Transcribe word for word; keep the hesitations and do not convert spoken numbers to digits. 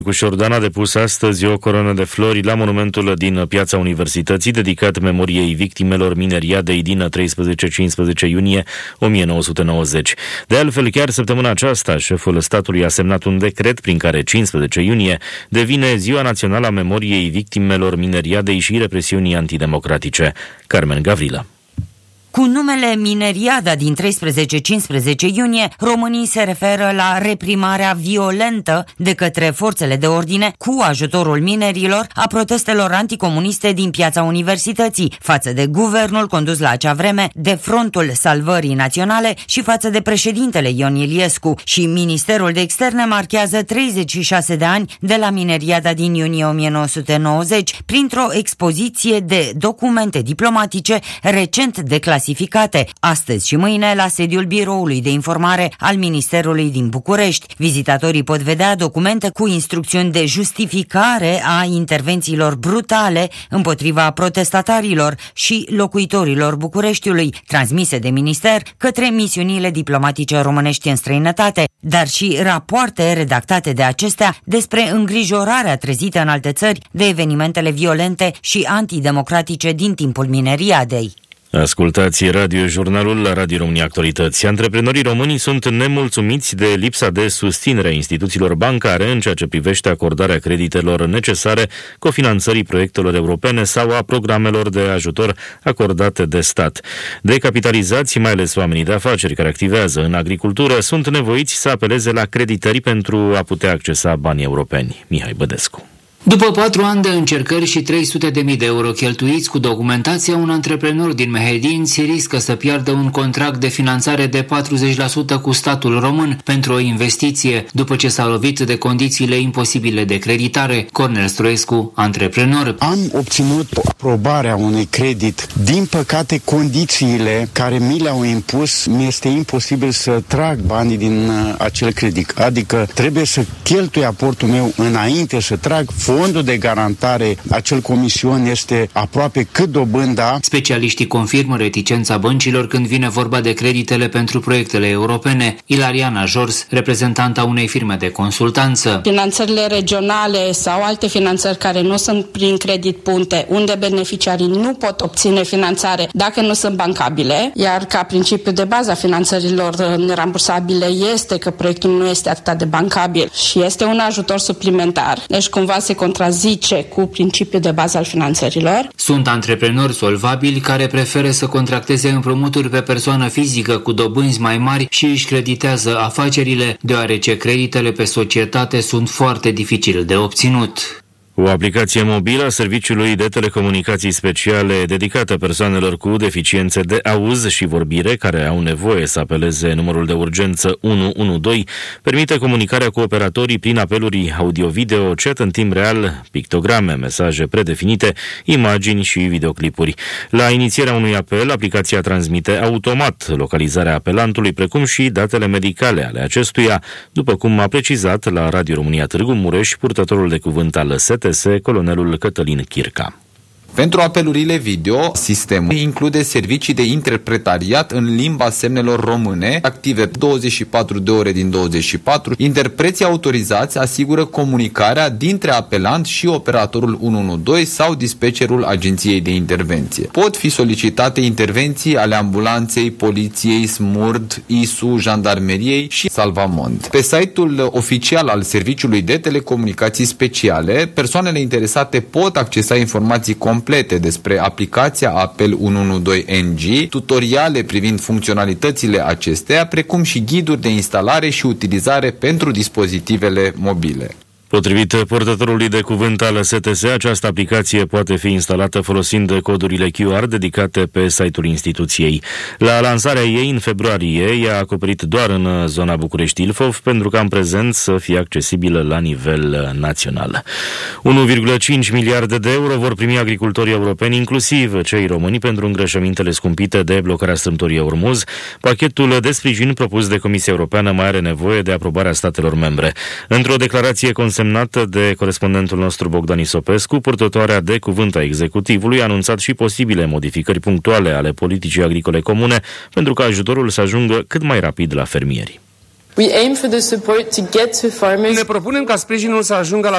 Cu Șordan a depus astăzi o coroană de flori la monumentul din Piața Universității, dedicat memoriei victimelor mineriadei din treisprezece-cincisprezece iunie o mie nouă sute nouăzeci. De altfel, chiar săptămâna aceasta, șeful statului a semnat un decret prin care cincisprezece iunie devine Ziua Națională a Memoriei Victimelor Mineriadei și Represiunii Antidemocratice. Carmen Gavrilă. Cu numele Mineriada din treisprezece-cincisprezece iunie, românii se referă la reprimarea violentă de către forțele de ordine cu ajutorul minerilor a protestelor anticomuniste din Piața Universității față de guvernul condus la acea vreme de Frontul Salvării Naționale și față de președintele Ion Iliescu, și Ministerul de Externe marchează treizeci și șase de ani de la Mineriada din iunie o mie nouă sute nouăzeci printr-o expoziție de documente diplomatice recent declasificate astăzi și mâine la sediul Biroului de Informare al Ministerului din București. Vizitatorii pot vedea documente cu instrucțiuni de justificare a intervențiilor brutale împotriva protestatarilor și locuitorilor Bucureștiului, transmise de minister către misiunile diplomatice românești în străinătate, dar și rapoarte redactate de acestea despre îngrijorarea trezită în alte țări de evenimentele violente și antidemocratice din timpul mineriadei. Ascultați radiojurnalul la Radio România Actualități. Antreprenorii români sunt nemulțumiți de lipsa de susținere a instituțiilor bancare în ceea ce privește acordarea creditelor necesare cofinanțării proiectelor europene sau a programelor de ajutor acordate de stat. Decapitalizați, mai ales oamenii de afaceri care activează în agricultură, sunt nevoiți să apeleze la creditări pentru a putea accesa banii europeni. Mihai Bădescu. După patru ani de încercări și trei sute de mii de euro cheltuiți cu documentația, un antreprenor din Mehedinți riscă să piardă un contract de finanțare de patruzeci la sută cu statul român pentru o investiție, după ce s-a lovit de condițiile imposibile de creditare. Cornel Stroescu, antreprenor. Am obținut aprobarea unui credit. Din păcate, condițiile care mi le-au impus, mi este imposibil să trag banii din acel credit. Adică trebuie să cheltui aportul meu înainte să trag fondul de garantare, acel comision este aproape cât dobânda. Specialiștii confirmă reticența băncilor când vine vorba de creditele pentru proiectele europene. Ilariana Jors, reprezentanta unei firme de consultanță. Finanțările regionale sau alte finanțări care nu sunt prin credit punte, unde beneficiarii nu pot obține finanțare dacă nu sunt bancabile, iar ca principiu de bază a finanțărilor nerambursabile este că proiectul nu este atât de bancabil și este un ajutor suplimentar. Deci cumva se contrazice cu principiul de bază al finanțărilor. Sunt antreprenori solvabili care preferă să contracteze împrumuturi pe persoană fizică cu dobânzi mai mari și își creditează afacerile, deoarece creditele pe societate sunt foarte dificil de obținut. O aplicație mobilă a Serviciului de Telecomunicații Speciale dedicată persoanelor cu deficiențe de auz și vorbire care au nevoie să apeleze numărul de urgență unu unu doi permite comunicarea cu operatorii prin apeluri audio-video, chat în timp real, pictograme, mesaje predefinite, imagini și videoclipuri. La inițierea unui apel, aplicația transmite automat localizarea apelantului, precum și datele medicale ale acestuia, după cum a precizat la Radio România Târgu Mureș purtătorul de cuvânt al S T S, colonelul Cătălin Chirca. Pentru apelurile video, sistemul include servicii de interpretariat în limba semnelor române, active douăzeci și patru de ore din douăzeci și patru. Interpreții autorizați asigură comunicarea dintre apelant și operatorul unu unu doi sau dispecerul agenției de intervenție. Pot fi solicitate intervenții ale ambulanței, poliției, SMURD, I S U, jandarmeriei și Salvamont. Pe site-ul oficial al Serviciului de Telecomunicații Speciale, persoanele interesate pot accesa informații complete complete despre aplicația Apel unu unu doi N G, tutoriale privind funcționalitățile acesteia, precum și ghiduri de instalare și utilizare pentru dispozitivele mobile. Potrivit purtătorului de cuvânt al S T S, această aplicație poate fi instalată folosind codurile Q R dedicate pe site-ul instituției. La lansarea ei în februarie, ea a acoperit doar în zona București-Ilfov, pentru ca în prezent să fie accesibilă la nivel național. unu virgulă cinci miliarde de euro vor primi agricultorii europeni, inclusiv cei români, pentru îngrășămintele scumpite de blocarea strâmtorii Ormuz. Pachetul de sprijin propus de Comisia Europeană mai are nevoie de aprobarea statelor membre. Într-o declarație consemnată de corespondentul nostru Bogdan Isopescu, purtătoarea de cuvânt a executivului a anunțat și posibile modificări punctuale ale politicii agricole comune pentru ca ajutorul să ajungă cât mai rapid la fermieri. We aim for the support to get to farmers. Ne propunem ca sprijinul să ajungă la